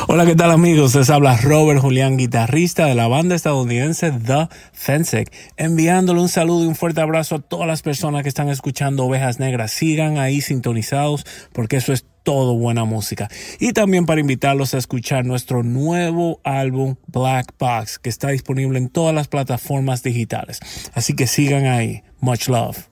Hola, ¿qué tal amigos? Les habla Robert Julián, guitarrista de la banda estadounidense The Fensec, enviándole un saludo y un fuerte abrazo a todas las personas que están escuchando Ovejas Negras. Sigan ahí sintonizados porque eso es todo buena música. Y también para invitarlos a escuchar nuestro nuevo álbum Black Box, que está disponible en todas las plataformas digitales. Así que sigan ahí. Much love.